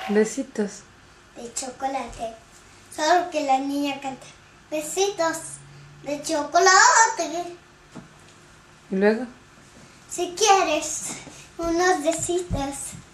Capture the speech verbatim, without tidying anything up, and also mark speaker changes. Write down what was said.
Speaker 1: Besitos.
Speaker 2: De chocolate. Solo que la niña canta. Besitos de chocolate.
Speaker 1: ¿Y luego?
Speaker 2: Si quieres unos besitos.